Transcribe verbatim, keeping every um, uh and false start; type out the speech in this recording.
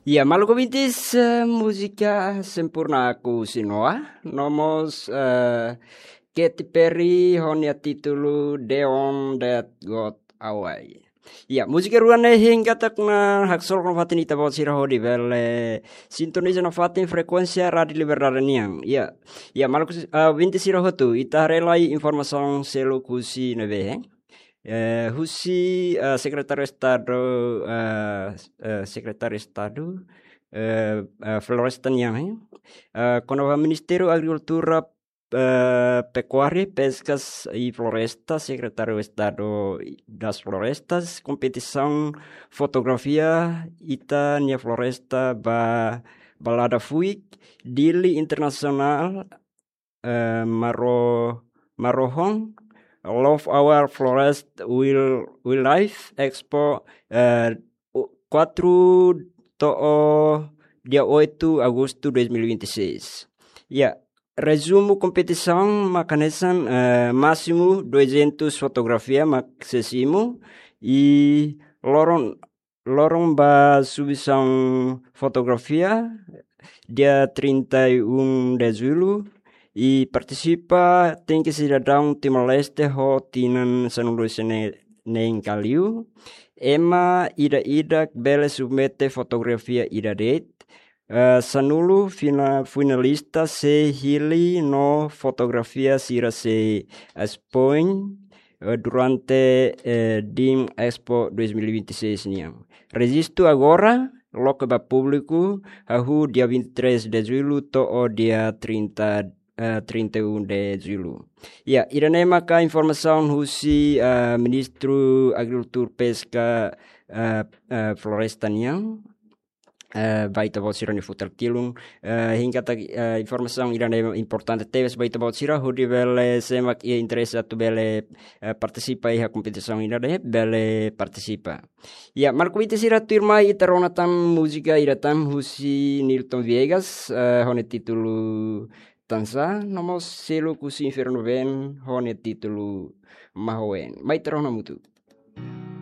Ya, Maluku Bintis eh, musika sempurna aku sinoa. Nomos eh, Katy Perry honia titulu Deon That God Away. Ya, musika ruane hingga takna hak sol novatin ita bawa siraho di vele sintonisa novatin frekuensia radio liberaraniang. Ya, ya Maluku uh, Bintis siraho tu ita relai informasi selukusi nebe. Eh, Husi eh, Secretario Estado eh, eh, Secretario Estado eh, eh, Florestan yang eh, con el Ministerio de Agricultura eh, Pecuaria, Pescas y Florestas, Secretario de Estado das Florestas, competição fotografia ita nia floresta ba balada fuik dili internasional eh, maro marohong Love Our Forest Will Will Life Expo eh, quatro to dia oito agosto dois mil e vinte e seis. Ya, resumo competição macanesan eh, máximo duzentas fotografia maximo e lorong lorong ba subissão fotografia dia trinta e um de julho e participa tem que cidadão Timor-Leste ho tinan sanulus ne nem kaliu ema ida ida bele submete fotografia ida date uh, sanulu fina, finalista se hili no fotografia sira se expõe uh, durante uh, dim Expo dois mil e vinte e seis niam. Registro agora logo ba público ahu dia vinte e três de julho to o dia trinta Uh, trinta e um de julho. Ya, irane maka informação husi uh, Ministro Agricultura Pesca uh, uh, Florestanian uh, baita bot sira ni futar kilung uh, hingga ta uh, informação irane importante teves baita bot sira hudi bele semak ia interesa tu bele uh, participa iha kompetisião irane bele participa. Ya, Marco Vite sira turma itaronatan musika iratan husi Nilton Viegas uh, hone titulu Tansa nomos selo kusi inferno ven hone titulu mahoen. Mai terona mutu.